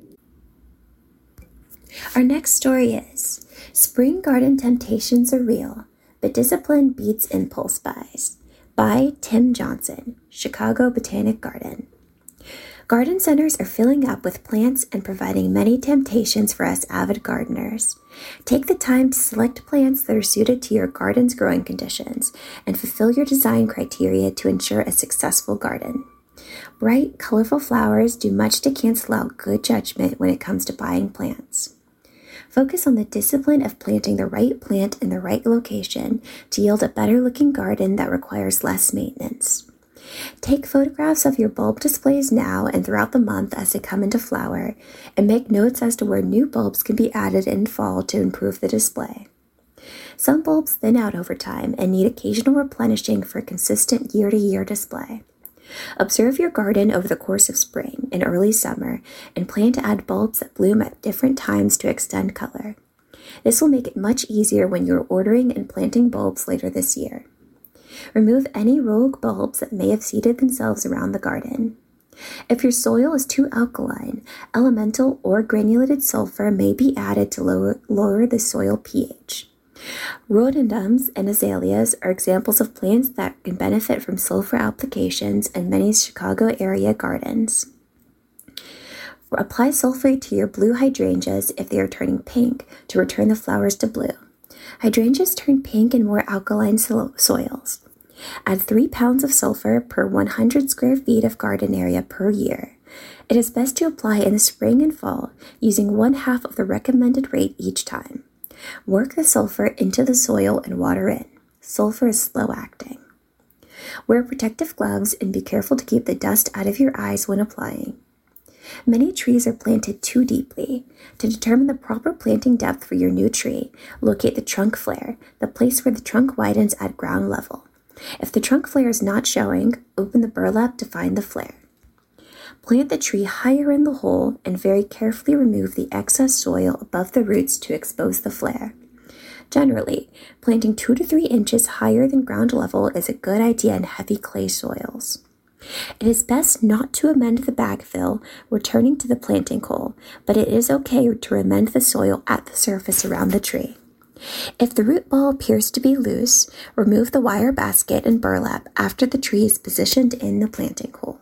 Our next story is, Spring Garden Temptations Are Real, but Discipline Beats Impulse Buys, by Tim Johnson, Chicago Botanic Garden. Garden centers are filling up with plants and providing many temptations for us avid gardeners. Take the time to select plants that are suited to your garden's growing conditions and fulfill your design criteria to ensure a successful garden. Bright, colorful flowers do much to cancel out good judgment when it comes to buying plants. Focus on the discipline of planting the right plant in the right location to yield a better-looking garden that requires less maintenance. Take photographs of your bulb displays now and throughout the month as they come into flower, and make notes as to where new bulbs can be added in fall to improve the display. Some bulbs thin out over time and need occasional replenishing for a consistent year-to-year display. Observe your garden over the course of spring and early summer and plan to add bulbs that bloom at different times to extend color. This will make it much easier when you're ordering and planting bulbs later this year. Remove any rogue bulbs that may have seeded themselves around the garden. If your soil is too alkaline, elemental or granulated sulfur may be added to lower, lower the soil pH. Rhododendrons and azaleas are examples of plants that can benefit from sulfur applications in many Chicago area gardens. Apply sulfate to your blue hydrangeas if they are turning pink to return the flowers to blue. Hydrangeas turn pink in more alkaline so- soils. Add three pounds of sulfur per one hundred square feet of garden area per year. It is best to apply in the spring and fall, using one half of the recommended rate each time. Work the sulfur into the soil and water in. Sulfur is slow acting. Wear protective gloves and be careful to keep the dust out of your eyes when applying. Many trees are planted too deeply. To determine the proper planting depth for your new tree, locate the trunk flare, the place where the trunk widens at ground level. If the trunk flare is not showing, open the burlap to find the flare. Plant the tree higher in the hole and very carefully remove the excess soil above the roots to expose the flare. Generally, planting two to three inches higher than ground level is a good idea in heavy clay soils. It is best not to amend the backfill returning to the planting hole, but it is okay to amend the soil at the surface around the tree. If the root ball appears to be loose, remove the wire basket and burlap after the tree is positioned in the planting hole.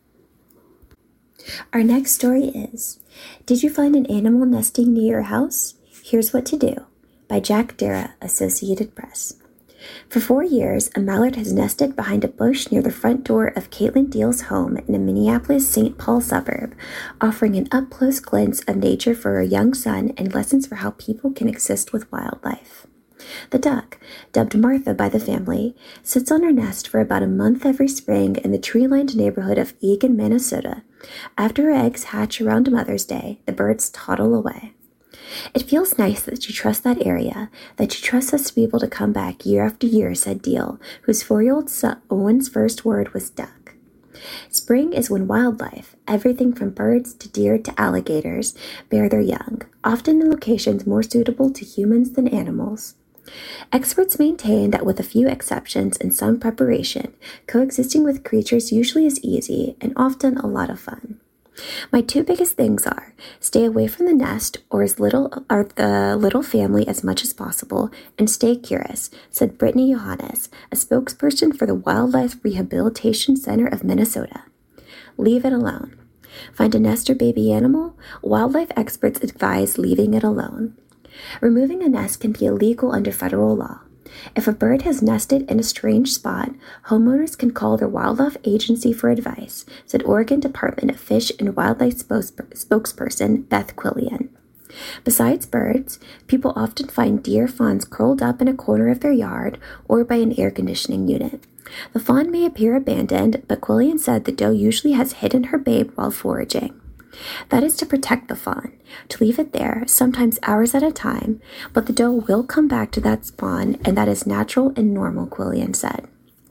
Our next story is, Did you find an animal nesting near your house? Here's What to Do, by Jack Dara, Associated Press. For four years, a mallard has nested behind a bush near the front door of Caitlin Deal's home in a Minneapolis Saint Paul suburb, offering an up-close glimpse of nature for her young son and lessons for how people can exist with wildlife. The duck, dubbed Martha by the family, sits on her nest for about a month every spring in the tree-lined neighborhood of Eagan, Minnesota. After her eggs hatch around Mother's Day, the birds toddle away. It feels nice that you trust that area, that you trust us to be able to come back year after year, said Deal, whose four-year-old son Owen's first word was duck. Spring is when wildlife, everything from birds to deer to alligators, bear their young, often in locations more suitable to humans than animals. Experts maintain that with a few exceptions and some preparation, coexisting with creatures usually is easy and often a lot of fun. My two biggest things are stay away from the nest or as little or the little family as much as possible, and stay curious, said Brittany Johannes, a spokesperson for the Wildlife Rehabilitation Center of Minnesota. Leave it alone. Find a nest or baby animal? Wildlife experts advise leaving it alone. Removing a nest can be illegal under federal law. If a bird has nested in a strange spot, homeowners can call their wildlife agency for advice, said Oregon Department of Fish and Wildlife spokesperson Beth Quillian. Besides birds, people often find deer fawns curled up in a corner of their yard or by an air conditioning unit. The fawn may appear abandoned, but Quillian said the doe usually has hidden her babe while foraging. That is to protect the fawn, to leave it there, sometimes hours at a time, but the doe will come back to that fawn, and that is natural and normal, Quillian said.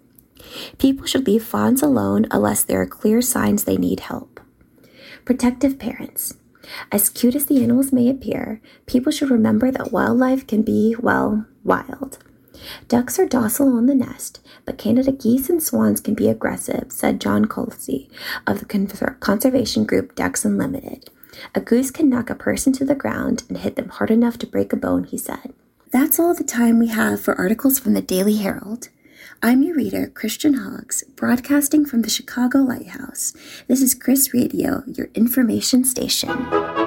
People should leave fawns alone unless there are clear signs they need help. Protective parents. As cute as the animals may appear, people should remember that wildlife can be, well, wild. Ducks are docile on the nest, but Canada geese and swans can be aggressive, said John Colsey of the conservation group Ducks Unlimited. A goose can knock a person to the ground and hit them hard enough to break a bone, he said. That's all the time we have for articles from the Daily Herald. I'm your reader, Christian Hoggs, broadcasting from the Chicago Lighthouse. This is Chris Radio, your information station.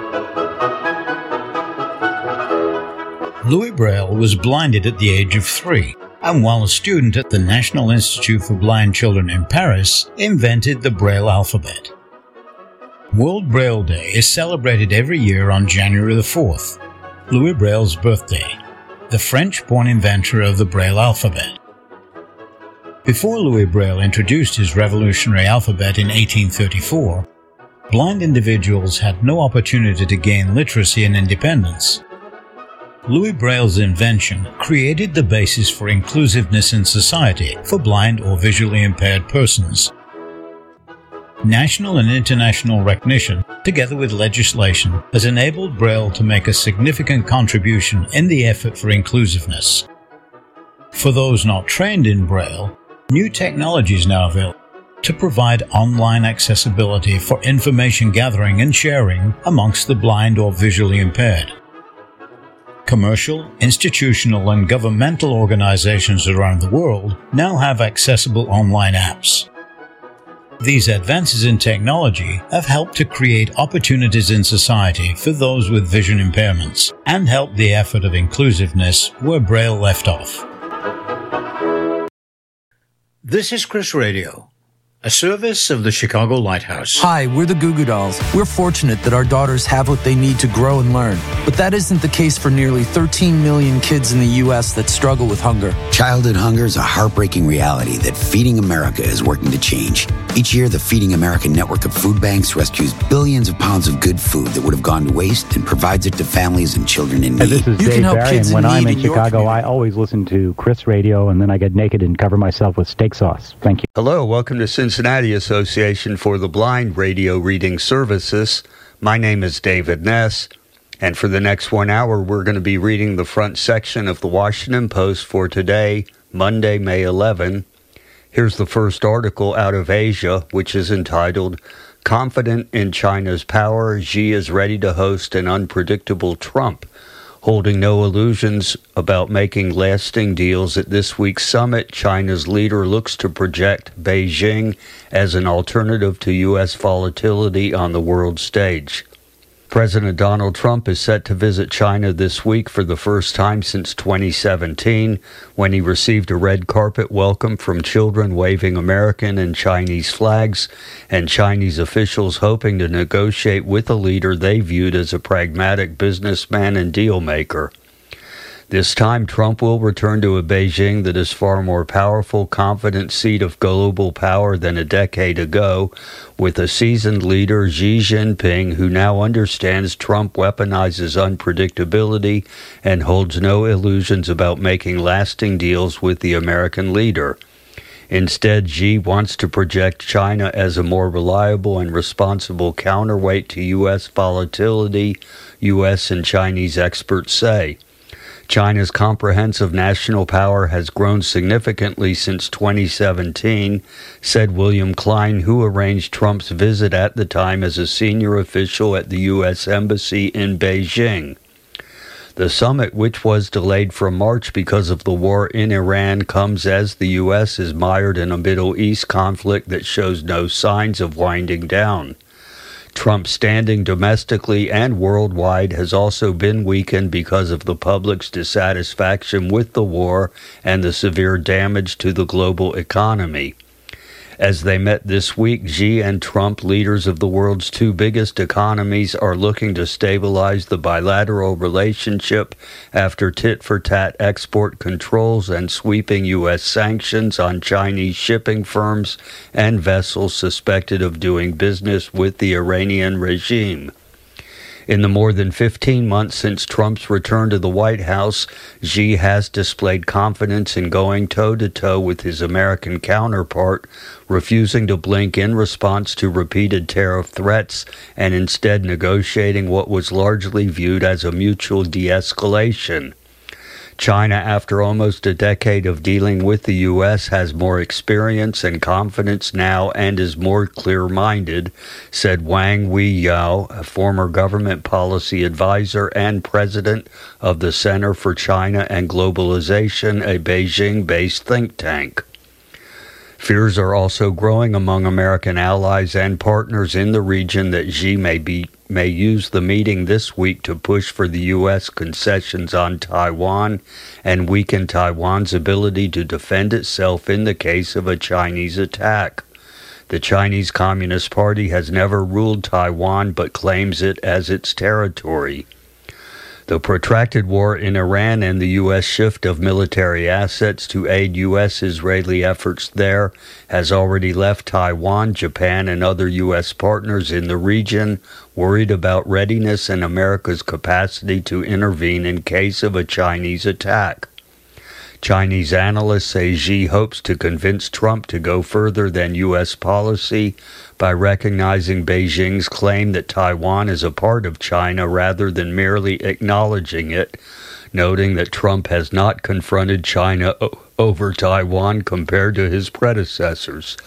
Louis Braille was blinded at the age of three, and while a student at the National Institute for Blind Children in Paris, invented the Braille alphabet. World Braille Day is celebrated every year on January the fourth, Louis Braille's birthday, the French-born inventor of the Braille alphabet. Before Louis Braille introduced his revolutionary alphabet in eighteen thirty-four, blind individuals had no opportunity to gain literacy and independence. Louis Braille's invention created the basis for inclusiveness in society for blind or visually impaired persons. National and international recognition, together with legislation, has enabled Braille to make a significant contribution in the effort for inclusiveness. For those not trained in Braille, new technology is now available to provide online accessibility for information gathering and sharing amongst the blind or visually impaired. Commercial, institutional, and governmental organizations around the world now have accessible online apps. These advances in technology have helped to create opportunities in society for those with vision impairments and help the effort of inclusiveness where Braille left off. This is Chris Radio, a service of the Chicago Lighthouse. Hi, we're the Goo Goo Dolls. We're fortunate that our daughters have what they need to grow and learn. But that isn't the case for nearly thirteen million kids in the U S that struggle with hunger. Childhood hunger is a heartbreaking reality that Feeding America is working to change. Each year, the Feeding America network of food banks rescues billions of pounds of good food that would have gone to waste and provides it to families and children in Hey, need. this is You can Dave help Barry, kids and when in I'm need in in your Chicago, I community. always listen to Chris Radio, and then I get naked and cover myself with steak sauce. Thank you. Hello, welcome to Cincinnati Association for the Blind Radio Reading Services. My name is David Ness, and for the next one hour, we're going to be reading the front section of the Washington Post for today, Monday, May eleventh. Here's the first article out of Asia, which is entitled, Confident in China's Power, Xi is ready to host an unpredictable Trump. Holding no illusions about making lasting deals at this week's summit, China's leader looks to project Beijing as an alternative to U S volatility on the world stage. President Donald Trump is set to visit China this week for the first time since twenty seventeen, when he received a red carpet welcome from children waving American and Chinese flags, and Chinese officials hoping to negotiate with a leader they viewed as a pragmatic businessman and deal maker. This time, Trump will return to a Beijing that is far more powerful, confident seat of global power than a decade ago, with a seasoned leader, Xi Jinping, who now understands Trump weaponizes unpredictability and holds no illusions about making lasting deals with the American leader. Instead, Xi wants to project China as a more reliable and responsible counterweight to U S volatility, U S and Chinese experts say. China's comprehensive national power has grown significantly since twenty seventeen, said William Klein, who arranged Trump's visit at the time as a senior official at the U S Embassy in Beijing. The summit, which was delayed from March because of the war in Iran, comes as the U S is mired in a Middle East conflict that shows no signs of winding down. Trump's standing domestically and worldwide has also been weakened because of the public's dissatisfaction with the war and the severe damage to the global economy. As they met this week, Xi and Trump, leaders of the world's two biggest economies, are looking to stabilize the bilateral relationship after tit-for-tat export controls and sweeping U S sanctions on Chinese shipping firms and vessels suspected of doing business with the Iranian regime. In the more than fifteen months since Trump's return to the White House, Xi has displayed confidence in going toe-to-toe with his American counterpart, refusing to blink in response to repeated tariff threats and instead negotiating what was largely viewed as a mutual de-escalation. China, after almost a decade of dealing with the U S, has more experience and confidence now and is more clear-minded, said Wang Weiyao, a former government policy advisor and president of the Center for China and Globalization, a Beijing-based think tank. Fears are also growing among American allies and partners in the region that Xi may be may use the meeting this week to push for the U S concessions on Taiwan and weaken Taiwan's ability to defend itself in the case of a Chinese attack. The Chinese Communist Party has never ruled Taiwan but claims it as its territory. The protracted war in Iran and the U S shift of military assets to aid U S-Israeli efforts there has already left Taiwan, Japan, and other U S partners in the region worried about readiness and America's capacity to intervene in case of a Chinese attack. Chinese analysts say Xi hopes to convince Trump to go further than U S policy by recognizing Beijing's claim that Taiwan is a part of China rather than merely acknowledging it, noting that Trump has not confronted China o- over Taiwan compared to his predecessors.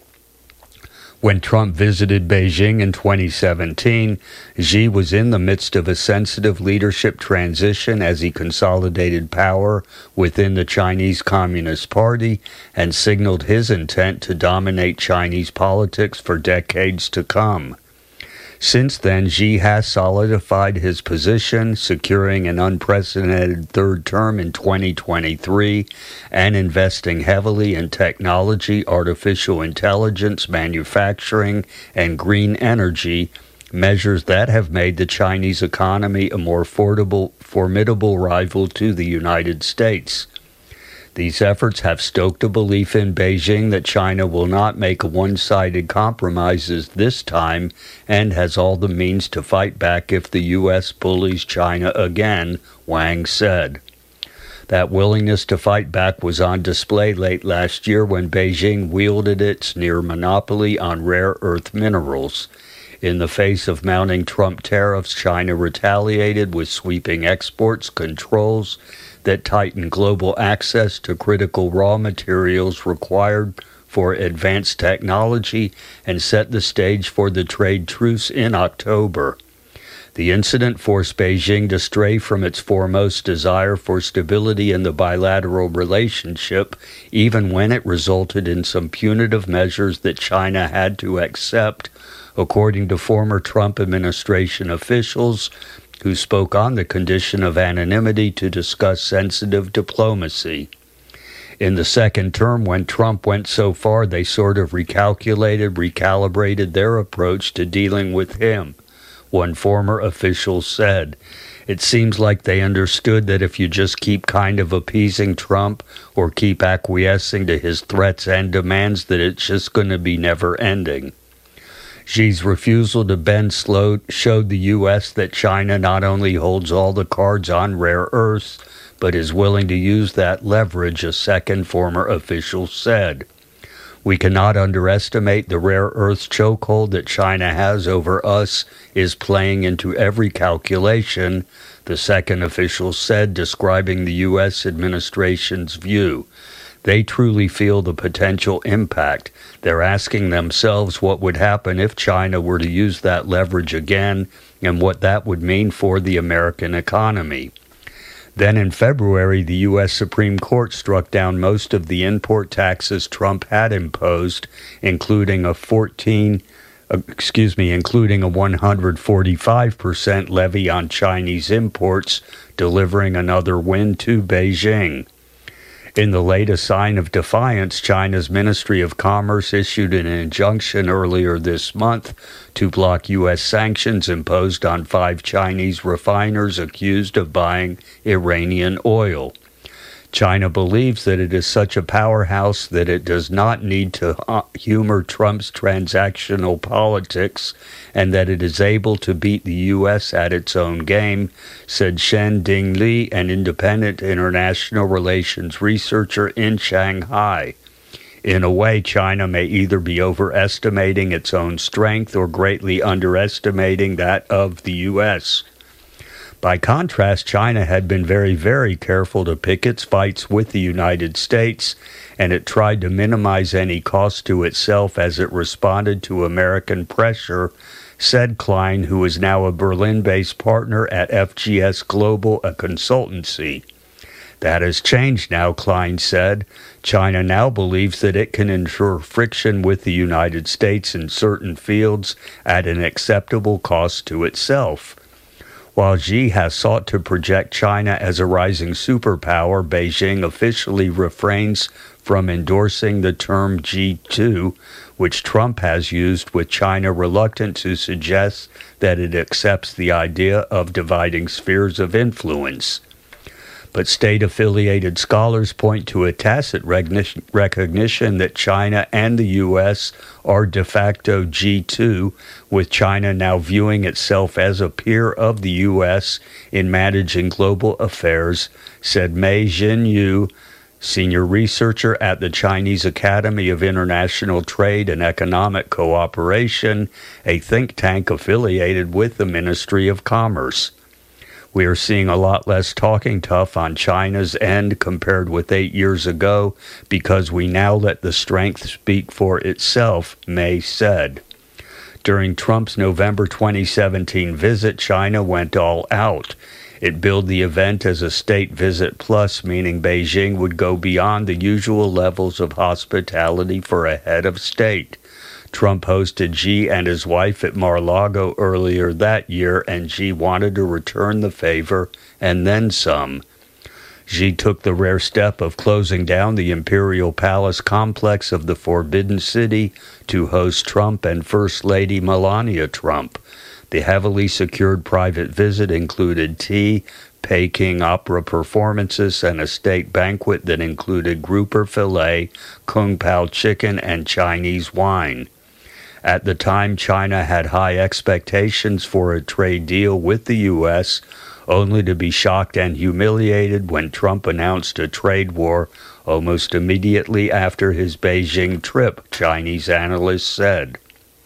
When Trump visited Beijing in twenty seventeen, Xi was in the midst of a sensitive leadership transition as he consolidated power within the Chinese Communist Party and signaled his intent to dominate Chinese politics for decades to come. Since then, Xi has solidified his position, securing an unprecedented third term in twenty twenty-three and investing heavily in technology, artificial intelligence, manufacturing, and green energy, measures that have made the Chinese economy a more formidable, formidable rival to the United States. These efforts have stoked a belief in Beijing that China will not make one-sided compromises this time and has all the means to fight back if the U S bullies China again, Wang said. That willingness to fight back was on display late last year when Beijing wielded its near monopoly on rare earth minerals. In the face of mounting Trump tariffs, China retaliated with sweeping exports controls that tighten global access to critical raw materials required for advanced technology and set the stage for the trade truce in October. The incident forced Beijing to stray from its foremost desire for stability in the bilateral relationship, even when it resulted in some punitive measures that China had to accept, according to former Trump administration officials who spoke on the condition of anonymity to discuss sensitive diplomacy. In the second term, when Trump went so far, they sort of recalculated, recalibrated their approach to dealing with him. One former official said, "It seems like they understood that if you just keep kind of appeasing Trump or keep acquiescing to his threats and demands, that it's just going to be never ending." Xi's refusal to bend slow showed the U S that China not only holds all the cards on rare earths, but is willing to use that leverage, a second former official said. "We cannot underestimate the rare earths chokehold that China has over us is playing into every calculation," the second official said, describing the U S administration's view. They truly feel the potential impact. They're asking themselves what would happen if China were to use that leverage again and what that would mean for the American economy. Then in February, the U S Supreme Court struck down most of the import taxes Trump had imposed, including a fourteen, uh, excuse me, including a one hundred forty-five percent levy on Chinese imports, delivering another win to Beijing. In the latest sign of defiance, China's Ministry of Commerce issued an injunction earlier this month to block U S sanctions imposed on five Chinese refiners accused of buying Iranian oil. China believes that it is such a powerhouse that it does not need to humor Trump's transactional politics and that it is able to beat the U S at its own game, said Shen Dingli, an independent international relations researcher in Shanghai. In a way, China may either be overestimating its own strength or greatly underestimating that of the U S. By contrast, China had been very, very careful to pick its fights with the United States, and it tried to minimize any cost to itself as it responded to American pressure, said Klein, who is now a Berlin-based partner at F G S Global, a consultancy. That has changed now, Klein said. China now believes that it can ensure friction with the United States in certain fields at an acceptable cost to itself. While Xi has sought to project China as a rising superpower, Beijing officially refrains from endorsing the term G two, which Trump has used, with China reluctant to suggest that it accepts the idea of dividing spheres of influence. But state-affiliated scholars point to a tacit recognition that China and the U S are de facto G two, with China now viewing itself as a peer of the U S in managing global affairs, said Mei Jinyu, senior researcher at the Chinese Academy of International Trade and Economic Cooperation, a think tank affiliated with the Ministry of Commerce. We are seeing a lot less talking tough on China's end compared with eight years ago because we now let the strength speak for itself, May said. During Trump's November twenty seventeen visit, China went all out. It billed the event as a state visit plus, meaning Beijing would go beyond the usual levels of hospitality for a head of state. Trump hosted Xi and his wife at Mar-a-Lago earlier that year, and Xi wanted to return the favor and then some. Xi took the rare step of closing down the Imperial Palace complex of the Forbidden City to host Trump and First Lady Melania Trump. The heavily secured private visit included tea, Peking opera performances, and a state banquet that included grouper filet, kung pao chicken, and Chinese wine. At the time, China had high expectations for a trade deal with the U S, only to be shocked and humiliated when Trump announced a trade war almost immediately after his Beijing trip, Chinese analysts said.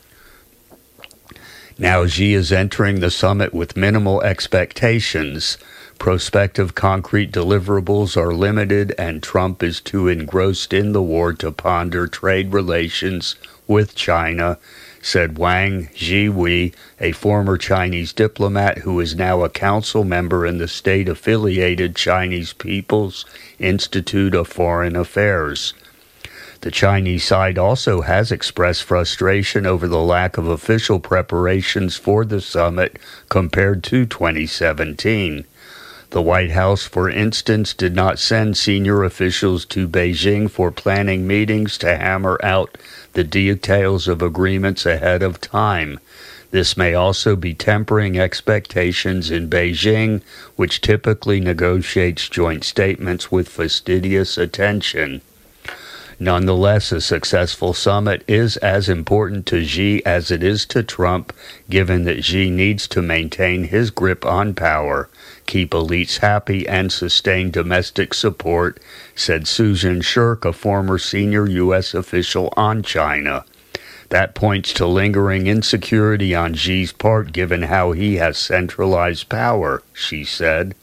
Now Xi is entering the summit with minimal expectations. Prospective concrete deliverables are limited, and Trump is too engrossed in the war to ponder trade relations with China, said Wang Zhihui, a former Chinese diplomat who is now a council member in the state-affiliated Chinese People's Institute of Foreign Affairs. The Chinese side also has expressed frustration over the lack of official preparations for the summit compared to twenty seventeen. The White House, for instance, did not send senior officials to Beijing for planning meetings to hammer out the details of agreements ahead of time. This may also be tempering expectations in Beijing, which typically negotiates joint statements with fastidious attention. Nonetheless, a successful summit is as important to Xi as it is to Trump, given that Xi needs to maintain his grip on power, keep elites happy, and sustain domestic support, said Susan Shirk, a former senior U S official on China. That points to lingering insecurity on Xi's part given how he has centralized power, she said.